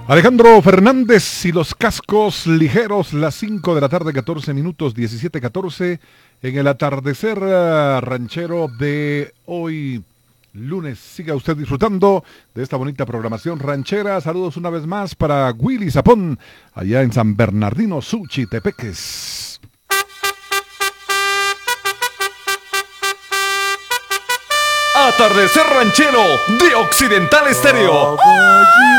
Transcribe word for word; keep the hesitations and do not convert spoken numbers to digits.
Alejandro Fernández y los cascos ligeros, las cinco de la tarde, catorce minutos, diecisiete catorce, en el atardecer uh, ranchero de hoy, lunes. Siga usted disfrutando de esta bonita programación ranchera. Saludos una vez más para Willy Zapón, allá en San Bernardino, Suchitepeques. Atardecer ranchero de Occidental Estéreo.